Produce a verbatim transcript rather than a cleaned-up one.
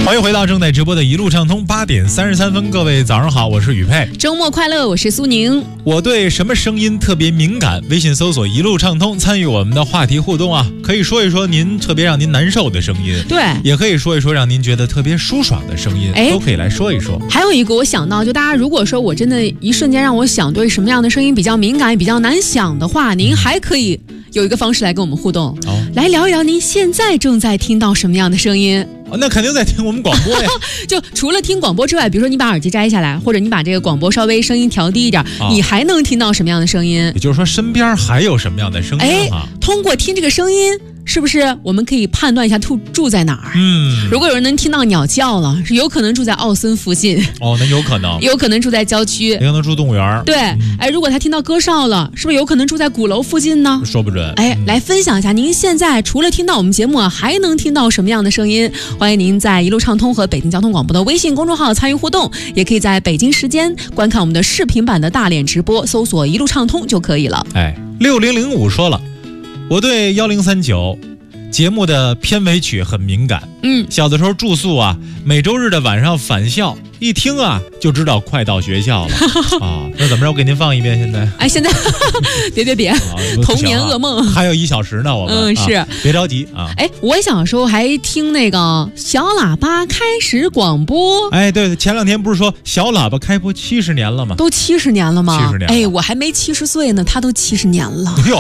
欢迎回到正在直播的一路畅通，八点三十三分，各位早上好，我是宇佩。 周末快乐，我是苏宁。 我对什么声音特别敏感？微信搜索一路畅通，参与我们的话题互动啊，可以说一说您特别让您难受的声音， 对， 也可以说一说让您觉得特别舒爽的声音， 哎， 都可以来说一说。 还有一个我想到，就大家如果说我真的一瞬间让我想对什么样的声音比较敏感、比较难想的话，您还可以有一个方式来跟我们互动，哦，来聊一聊您现在正在听到什么样的声音。 哦，那肯定在听我们广播呀。 就除了听广播之外，比如说你把耳机摘下来，或者你把这个广播稍微声音调低一点，哦，你还能听到什么样的声音？也就是说身边还有什么样的声音啊？ 哎，通过听这个声音，是不是我们可以判断一下住住在哪儿？ 嗯， 如果有人能听到鸟叫了，是有可能住在奥森附近。 哦，那有可能， 有可能住在郊区， 也可能住动物园。 对，嗯，哎，如果他听到歌哨了，是不是有可能住在鼓楼附近呢？ 说不准。 哎，嗯，来分享一下，您现在除了听到我们节目啊，还能听到什么样的声音？欢迎您在一路畅通和北京交通广播的微信公众号参与互动，也可以在北京时间观看我们的视频版的大脸直播，搜索一路畅通就可以了。 哎，六零零五说了，我对幺零三九节目的片尾曲很敏感。 嗯， 小的时候住宿啊，每周日的晚上返校，一听啊就知道快到学校了啊。那怎么着，我给您放一遍？现在， 哎，现在别别别，啊，童年噩梦， 还有一小时呢，我们嗯是， 啊，别着急啊。 哎，我小时候还听那个小喇叭开始广播。 哎，对，前两天不是说小喇叭开播七十年了吗？ 都七十年了吗？ 七十年了， 哎，我还没七十岁呢，他都七十年了。 哟，